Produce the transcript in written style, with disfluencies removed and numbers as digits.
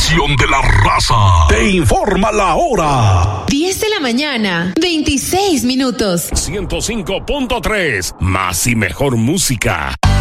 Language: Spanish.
estación de la raza. Te informa la hora. 10 de la mañana, 26 minutos. 105.3, más y mejor música.